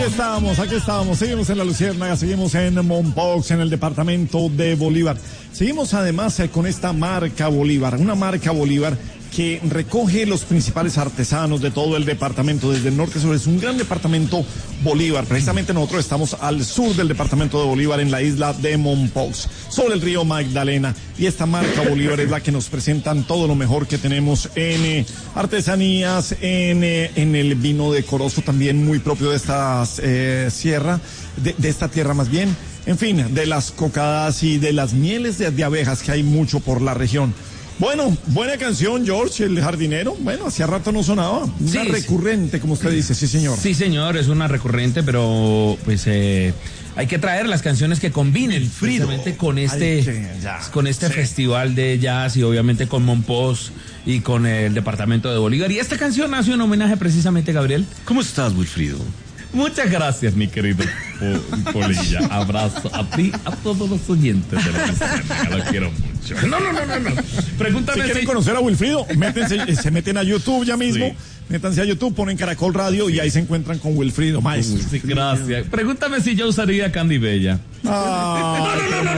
Aquí estamos, seguimos en La Luciérnaga, seguimos en Mompox, en el departamento de Bolívar. Seguimos además con esta marca Bolívar, una marca Bolívar que recoge los principales artesanos de todo el departamento, desde el norte a sur. Es un gran departamento Bolívar. Precisamente nosotros estamos al sur del departamento de Bolívar, en la isla de Mompox, sobre el río Magdalena. Y esta marca Bolívar es la que nos presentan todo lo mejor que tenemos en artesanías, en el vino decoroso, también muy propio de esta sierra, de esta tierra más bien. En fin, de las cocadas y de las mieles de abejas, que hay mucho por la región. Bueno, buena canción, George, el jardinero. Bueno, hacía rato no sonaba. Una recurrente, como usted dice, sí, señor. Sí, señor, es una recurrente, pero pues hay que traer las canciones que combinen precisamente con este festival de jazz y obviamente con Mompox y con el departamento de Bolívar. Y esta canción hace un homenaje precisamente, Gabriel. ¿Cómo estás, Wilfrido? Muchas gracias, mi querido Polilla. Abrazo a ti, a todos los oyentes de La Luciérnaga. Lo quiero mucho. No. Pregúntame si quieren conocer a Wilfrido, se meten a YouTube ya mismo. Sí. Métanse a YouTube, ponen Caracol Radio y ahí se encuentran con Wilfrido, maestro. Sí, gracias. Pregúntame si yo usaría Candy Bella. No.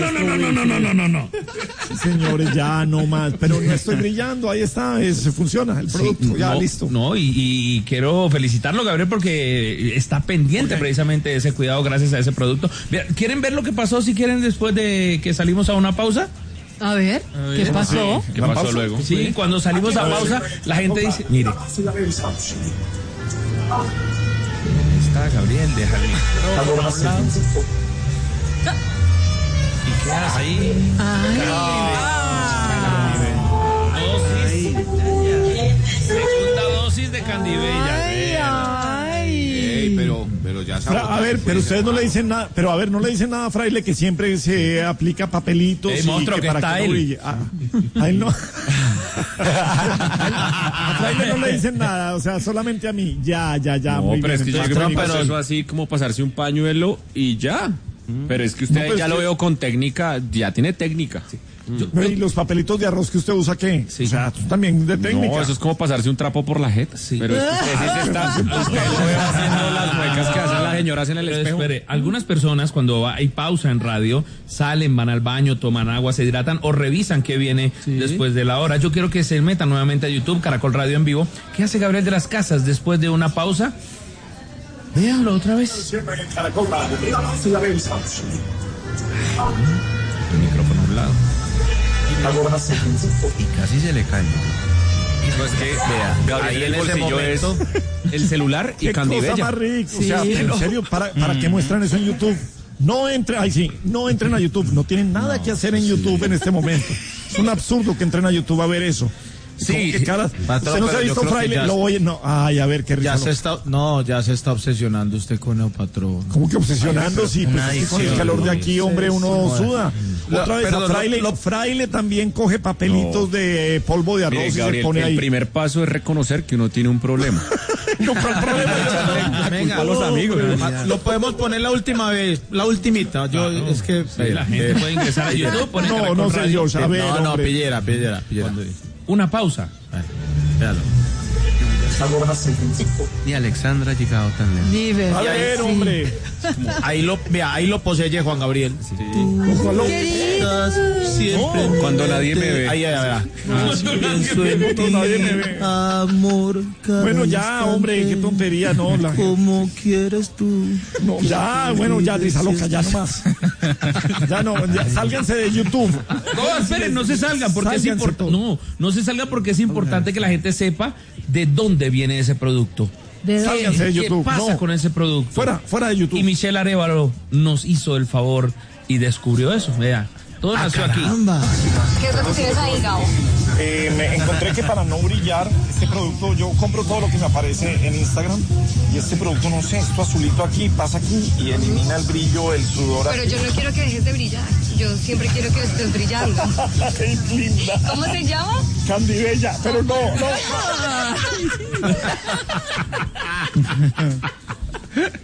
Sí, señores, ya no más. Pero no estoy brillando, ahí está, funciona el producto, ya listo. No, y quiero felicitarlo, Gabriel, porque está pendiente precisamente de ese cuidado gracias a ese producto. ¿Quieren ver lo que pasó si quieren después de que salimos a una pausa? A ver, ¿qué pasó? Sí, ¿qué pasó luego? Sí, cuando salimos a pausa, la gente dice, mire. Está Gabriel, deja el micrófono. ¿Y qué haces ahí? Segunda dosis de Candy Bella. Pero ya a ver, pero ustedes no le dicen nada, pero a ver, no le dicen nada a Fraile, que siempre se aplica papelitos monstruo, que para que no brille. A él no. A Fraile no le dicen nada, o sea, solamente a mí. Ya. No, muy pero bien. Es que yo creo eso así como pasarse un pañuelo y ya. Pero es que usted ya lo veo con técnica, ya tiene técnica. Sí. ¿Y los papelitos de arroz que usted usa qué? Sí. O sea, también de técnica. No, eso es como pasarse un trapo por la jeta. Sí. Pero es que usted lo ve haciendo las muecas que hacen las señoras en el espejo. Espere, algunas personas cuando hay pausa en radio, salen, van al baño, toman agua, se hidratan o revisan qué viene después de la hora. Yo quiero que se metan nuevamente a YouTube, Caracol Radio en vivo. ¿Qué hace Gabriel de las Casas después de una pausa? Véanlo otra vez. El micrófono a un lado. Y casi se le cae. No, es que, vea, Gabriel, ahí en ese momento es el celular y Candy Bella. Qué cosa más rica. O sea, en serio, ¿para qué muestran eso en YouTube? No entren a YouTube. No tienen nada que hacer en YouTube en este momento. Es un absurdo que entren a YouTube a ver eso. Sí, usted no se ha visto Fraile, lo oye, no, ay, a ver qué risa. Ya se está obsesionando usted con el patrón. ¿Cómo que obsesionando? Sí, pues con el calor de aquí, hombre, uno suda. Otra vez, Fraile también coge papelitos de polvo de arroz. Mire, Gabriel, y se pone ahí. El primer paso es reconocer que uno tiene un problema. No, pero el problema venga, a los amigos. Lo podemos poner la última vez, la ultimita. Es que la gente puede ingresar a YouTube. No sé yo, a ver, no, pillera. Una pausa. Véalo. Ni Alexandra ha llegado tan lejos. A ver, hombre. Ahí lo posee Juan Gabriel. Sí. Siempre. Cuando nadie me ve. Ahí. Cuando nadie me ve. Amor. Bueno, ya, hombre, qué tontería, no. Como quieres tú. No, ya, bueno, ya, risa loca, ya nomás. Ya, sálganse de YouTube. No, esperen, no se salgan porque es importante. No se salgan porque es importante que la gente sepa de dónde viene ese producto. Sálganse de YouTube. ¿Qué pasa con ese producto? Fuera de YouTube. Y Michelle Arévalo nos hizo el favor y descubrió eso. Vea, todo nació aquí. ¿Qué es lo que tienes ahí, Gabo? Me encontré que para no brillar, este producto, yo compro todo lo que me aparece en Instagram y este producto, no sé, esto azulito aquí, pasa aquí y elimina el brillo, el sudor. Pero yo no quiero que dejes de brillar, yo siempre quiero que estés brillando. ¡Qué linda! ¿Cómo se llama? Candy Bella, pero no.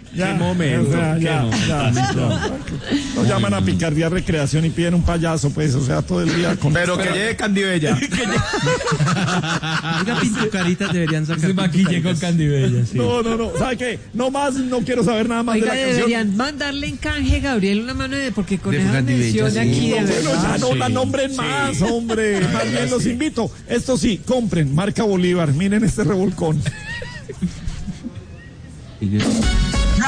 Ya, qué momento. ya. Nos llaman a Picardía Recreación y piden un payaso, pues, o sea, todo el día con... Pero que llegue Candibella. Oiga, Pintucaritas deberían sacar. Se maquille con Candibella, sí. No. ¿Sabe qué? No más, no quiero saber nada más Oiga, de la canción. deberían mandarle en canje, Gabriel, una mano de... Porque con De esa Candibella, mención de sí. aquí, de Bueno, verdad... ya no la nombren más, hombre. Más bien los invito. Esto sí, compren, marca Bolívar. Miren este revolcón. Y yo-